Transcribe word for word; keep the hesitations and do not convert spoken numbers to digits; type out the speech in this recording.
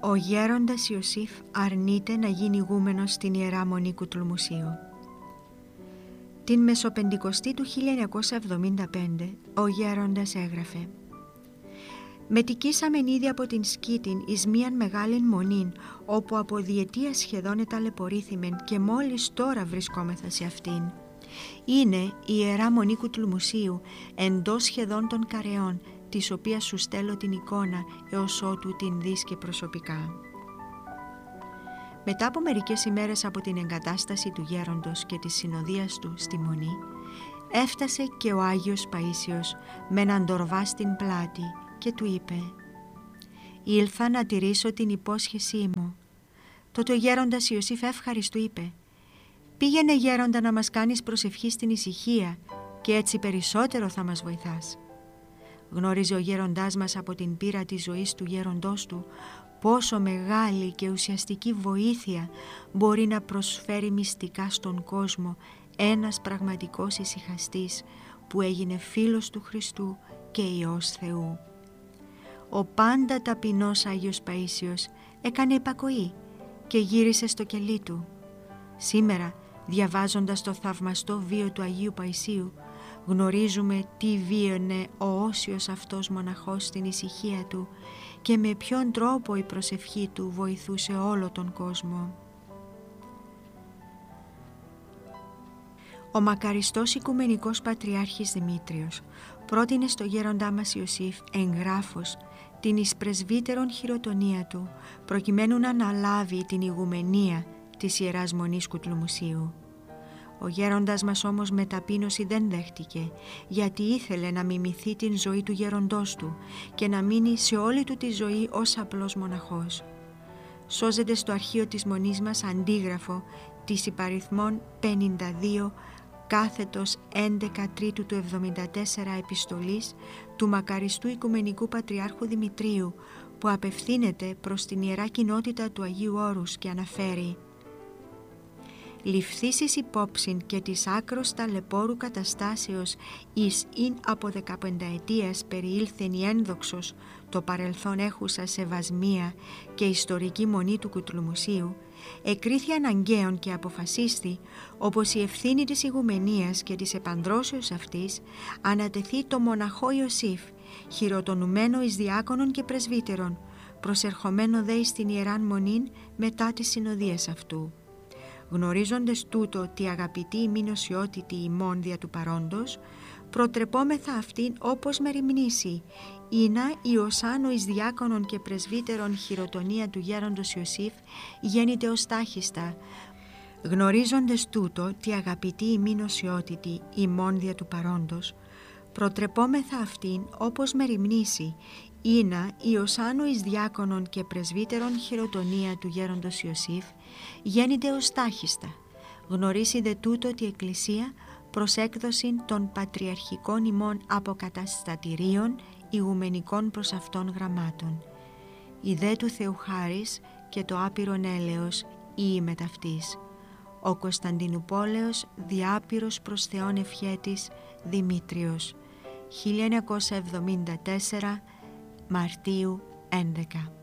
Ο γέροντας Ιωσήφ αρνείται να γίνει ηγούμενος στην Ιερά Μονή Κουτουλμουσίου. Την Μεσοπεντηκοστή του χίλια εννιακόσια εβδομήντα πέντε ο γέροντας έγραφε: «Μετικήσαμεν ήδη από την Σκήτην εις μίαν μεγάλην μονήν, όπου από διετία σχεδόν εταλαιπωρήθημεν και μόλις τώρα βρισκόμεθα σε αυτήν. Είναι η Ιερά Μονή Κουτουλμουσίου, εντός σχεδόν των Καρεών, της οποίας σου στέλνω την εικόνα έως ότου την δεις και προσωπικά». Μετά από μερικές ημέρες από την εγκατάσταση του γέροντος και της συνοδείας του στη Μονή, έφτασε και ο Άγιος Παΐσιος με έναν τορβά στην πλάτη και του είπε: «Ήλθα να τηρήσω την υπόσχεσή μου». Τότε ο γέροντας Ιωσήφ εύχαριστου είπε: «Πήγαινε γέροντα να μας κάνεις προσευχή στην ησυχία και έτσι περισσότερο θα μας βοηθάς». Γνώριζε ο γέροντάς μας από την πείρα της ζωής του γέροντός του πόσο μεγάλη και ουσιαστική βοήθεια μπορεί να προσφέρει μυστικά στον κόσμο ένας πραγματικός ησυχαστής που έγινε φίλος του Χριστού και Υιός Θεού. Ο πάντα ταπεινός Άγιος Παΐσιος έκανε υπακοή και γύρισε στο κελί του. Σήμερα, διαβάζοντας το θαυμαστό βίο του Αγίου Παϊσίου, γνωρίζουμε τι βίωνε ο όσιος αυτός μοναχός στην ησυχία του και με ποιον τρόπο η προσευχή του βοηθούσε όλο τον κόσμο. Ο μακαριστός Οικουμενικός Πατριάρχης Δημήτριος πρότεινε στο γέροντά μας Ιωσήφ εγγράφος την εις πρεσβύτερον χειροτονία του, προκειμένου να αναλάβει την ηγουμενία της Ιεράς Μονής Κουτουλμουσίου. Ο γέροντας μας όμως με ταπείνωση δεν δέχτηκε, γιατί ήθελε να μιμηθεί την ζωή του γέροντός του και να μείνει σε όλη του τη ζωή ως απλός μοναχός. Σώζεται στο αρχείο της Μονής μας αντίγραφο της υπαριθμών πενήντα δύο κάθετος έντεκα Τρίτου του εβδομήντα τέσσερα επιστολής του μακαριστού Οικουμενικού Πατριάρχου Δημητρίου, που απευθύνεται προς την Ιερά Κοινότητα του Αγίου Όρους και αναφέρει: «Ληφθήσεις υπόψην και της άκρος ταλαιπώρου καταστάσεως εις ειν από δεκαπενταετίας περιήλθεν η ένδοξος το παρελθόν έχουσα σεβασμία και ιστορική μονή του Κουτουλμουσίου, εκρίθη αναγκαίων και αποφασίστη, όπως η ευθύνη της ηγουμενίας και της επανδρώσεως αυτής ανατεθεί το μοναχό Ιωσήφ, χειροτονουμένο εις διάκονων και πρεσβύτερων, προσερχομένο δε εις την Ιεράν Μονήν μετά τις συνοδείες αυτού. Γνωρίζοντες τούτο ότι αγαπητή ημίν οσιότητη ημών δια του παρόντος, προτρεπόμεθα αυτήν όπως μεριμνήσει, ήνα η οσάνο εις διάκονων και πρεσβύτερων χειροτονία του γέροντος Ιωσήφ γέννηται ως τάχιστα. Γνωρίζοντες τούτο ότι αγαπητή ημίν οσιότητη ημών δια του παρόντος, προτρεπόμεθα αυτήν όπως μεριμνήσει, ήνα η οσάνο εις διάκονων και πρεσβύτερων χειροτονία του γέροντος Ιωσήφ γέννηται ως τάχιστα. Γνωρίσει δε τούτο ότι η Εκκλησία προς έκδοσιν των πατριαρχικών ημών αποκαταστατηρίων ηγουμενικών προς αυτών γραμμάτων. Η δε του Θεού χάρις και το άπειρον έλεος ή μεταυτής. Ο Κωνσταντινουπόλεως διάπειρος προς Θεόν ευχέτης Δημήτριος, χίλια εννιακόσια εβδομήντα τέσσερα Μαρτίου έντεκα.